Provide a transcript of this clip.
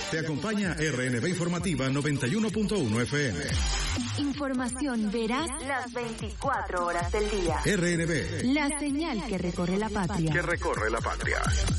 Te acompaña RNB Informativa 91.1 FM. Información veraz las 24 horas del día. RNB. La señal que recorre la patria. Que recorre la patria.